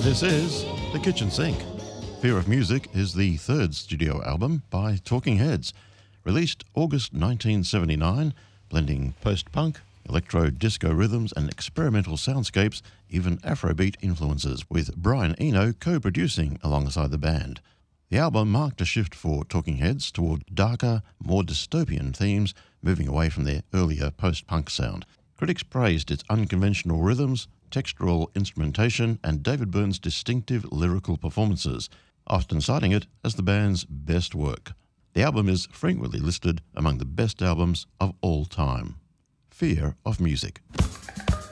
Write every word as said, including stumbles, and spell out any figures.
This is The Kitchen Sink. Fear of Music is the third studio album by Talking Heads, released August nineteen seventy-nine, blending post-punk, electro-disco rhythms and experimental soundscapes, even Afrobeat influences, with Brian Eno co-producing alongside the band. The album marked a shift for Talking Heads toward darker, more dystopian themes, moving away from their earlier post-punk sound. Critics praised its unconventional rhythms, textural instrumentation, and David Byrne's distinctive lyrical performances, often citing it as the band's best work. The album is frequently listed among the best albums of all time. Fear of Music.